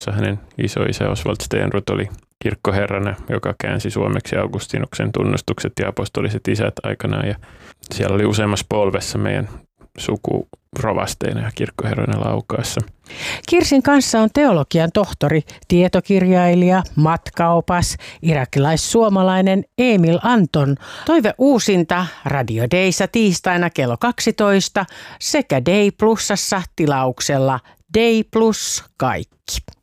Hänen isoisä Oswald Stenruth oli kirkkoherrana, joka käänsi suomeksi Augustinuksen tunnustukset ja apostoliset isät aikanaan. Ja siellä oli useammassa polvessa meidän suku rovasteina ja kirkkoherroina Laukaassa. Kirsin kanssa on teologian tohtori, tietokirjailija, matkaopas, irakilais-suomalainen Emil Anton. Toive uusinta Radio Dayssa tiistaina kello 12 sekä Day Plusassa tilauksella Day Plus kaikki.